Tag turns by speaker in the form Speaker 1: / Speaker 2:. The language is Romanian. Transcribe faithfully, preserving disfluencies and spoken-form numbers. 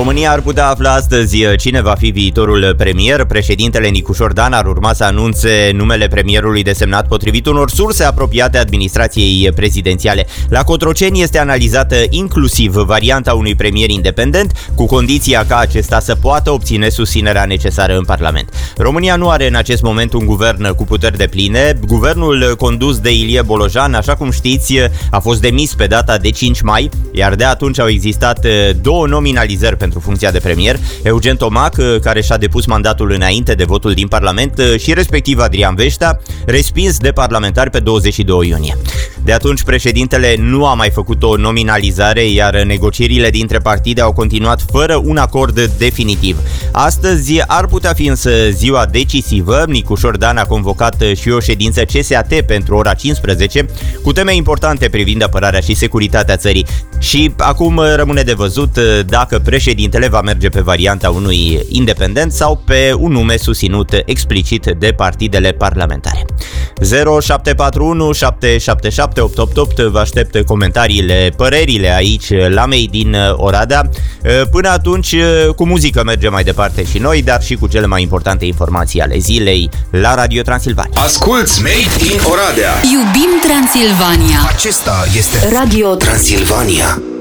Speaker 1: România ar putea afla astăzi cine va fi viitorul premier. Președintele Nicușor Dan ar urma să anunțe numele premierului desemnat potrivit unor surse apropiate administrației prezidențiale. La Cotroceni este analizată inclusiv varianta unui premier independent, cu condiția ca acesta să poată obține susținerea necesară în Parlament. România nu are în acest moment un guvern cu puteri depline. Guvernul condus de Ilie Bolojan, așa cum știți, a fost demis pe data de cinci mai, iar de atunci au existat două nominalizări pentru funcția de premier, Eugen Tomac, care și-a depus mandatul înainte de votul din Parlament, și respectiv Adrian Veștea, respins de parlamentari pe douăzeci și doi iunie. De atunci președintele nu a mai făcut o nominalizare, iar negocierile dintre partide au continuat fără un acord definitiv. Astăzi ar putea fi însă ziua decisivă. Nicușor Dan a convocat și o ședință C S A T pentru ora cincisprezece, cu teme importante privind apărarea și securitatea țării. Și acum rămâne de văzut dacă președintele va merge pe varianta unui independent sau pe un nume susținut explicit de partidele parlamentare. zero șapte patru unu șapte șapte șapte opt opt opt. Vă aștept comentariile, părerile aici la mei din Oradea. Până atunci, cu muzică mergem mai departe și noi, dar și cu cele mai importante informații ale zilei la Radio Transilvania.
Speaker 2: Asculți Made in Oradea.
Speaker 3: Iubim Transilvania.
Speaker 2: Acesta este Radio Transilvania.